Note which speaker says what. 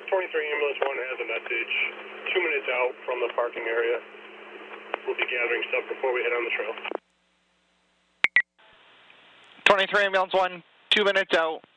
Speaker 1: 23 Ambulance 1 has a message 2 minutes out from the parking area. We'll be gathering stuff before we head on the trail.
Speaker 2: 23 Ambulance 1, 2 minutes out.